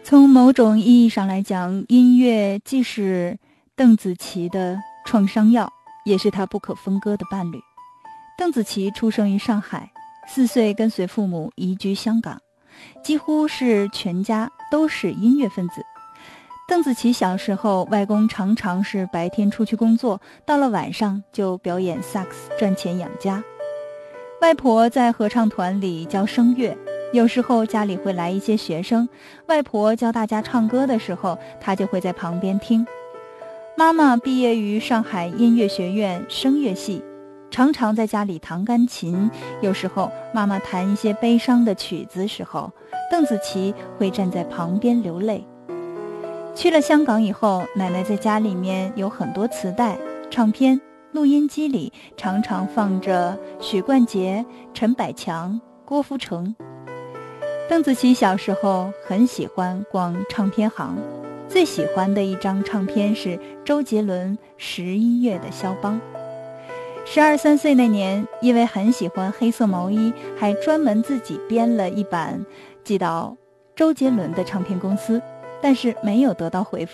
从某种意义上来讲，音乐既是邓紫棋的创伤药，也是她不可分割的伴侣。邓紫棋出生于上海，4岁跟随父母移居香港，几乎是全家都是音乐分子。邓紫棋小时候，外公常常是白天出去工作，到了晚上就表演萨克斯赚钱养家。外婆在合唱团里教声乐，有时候家里会来一些学生，外婆教大家唱歌的时候，她就会在旁边听。妈妈毕业于上海音乐学院声乐系，常常在家里弹钢琴，有时候妈妈弹一些悲伤的曲子时候，邓紫棋会站在旁边流泪。去了香港以后，奶奶在家里面有很多磁带、唱片，录音机里常常放着许冠杰、陈百强、郭富城。邓紫棋小时候很喜欢逛唱片行，最喜欢的一张唱片是周杰伦11月的肖邦。12、13岁那年，因为很喜欢黑色毛衣，还专门自己编了一版寄到周杰伦的唱片公司，但是没有得到回复。